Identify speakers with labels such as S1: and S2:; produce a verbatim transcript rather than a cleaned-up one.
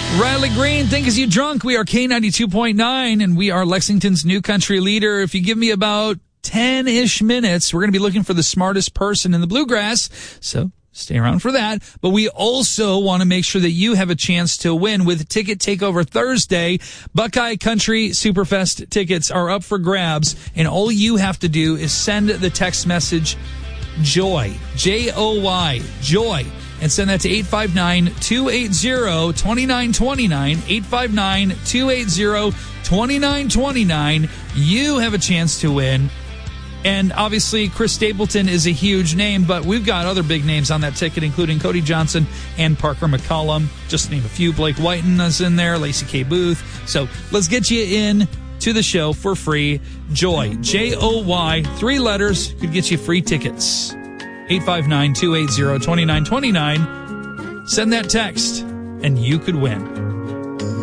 S1: Riley Green, Think As You Drunk. We are K ninety-two point nine, and we are Lexington's new country leader. If you give me about ten-ish minutes, we're going to be looking for the smartest person in the bluegrass. So stay around for that. But we also want to make sure that you have a chance to win with Ticket Takeover Thursday. Buckeye Country Superfest tickets are up for grabs, and all you have to do is send the text message JOY, J O Y, JOY, and send that to eight five nine, two eight zero, two nine two nine, eight five nine, two eight zero, two nine two nine. You have a chance to win. And obviously, Chris Stapleton is a huge name, but we've got other big names on that ticket, including Cody Johnson and Parker McCollum. Just to name a few. Blake Whiten is in there, Lacey K. Booth. So let's get you in to the show for free. JOY, J O Y, three letters, could get you free tickets. eight five nine, two eight zero, two nine two nine. Send that text, and you could win.